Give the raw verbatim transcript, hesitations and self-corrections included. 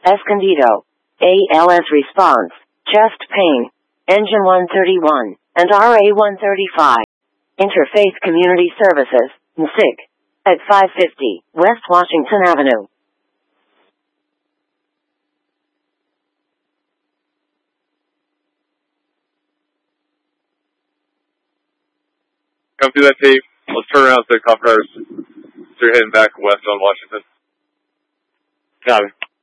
Escondido. A L S response, chest pain, engine one thirty-one, and R A one thirty-five. Interfaith Community Services, N S I C, at five fifty West Washington Avenue. Come through that tape. Let's turn around to the cop cars. So you're heading back west on Washington. Copy.